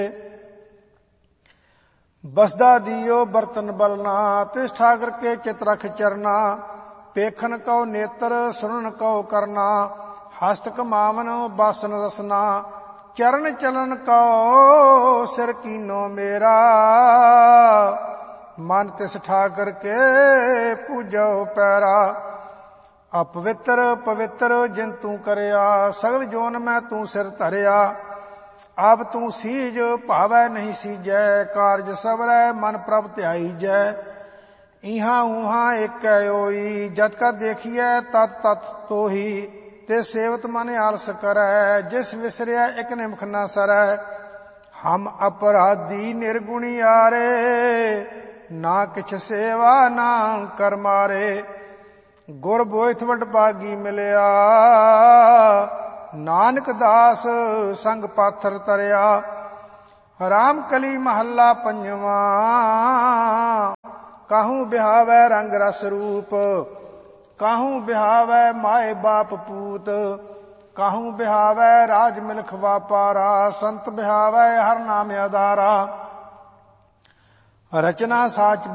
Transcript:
बसदा दियो बर्तन बलना, तिस ठाकर के चित रख चरना। पेखन कौ नेत्र सुनन कौ करना, हस्त कमावन बासन रसना। चरण चलन कौ सिर कीनो मेरा, मन तिस ठाकर के पूजो पैरा। अपवित्र पवित्र जिन तू करया, सगल जोन में तू सिर धरया। अब तू सीज भावै नहीं सीजै, कारज सबरै मन प्रभ ध्याईजै। इहां उहां एक ओई, जत का देखिए तत तत तोही। ते सेवत मन आलस करै, जिस विसरिया एक निमख न सरै। हम अपराधी निर्गुणी आरे, ना किछ सेवा ना कर मारे। गुर बोइथ वड भागी मिलिया, नानक दास संग पाथर तरया। राम कली महला पंजवा, काहू बिहावै रंग रस रूप। काहू बिहावै माए बाप पूत, काहू बिहावै राज मिलख वापारा। संत बिहावै हर नाम आधारा, रचना साच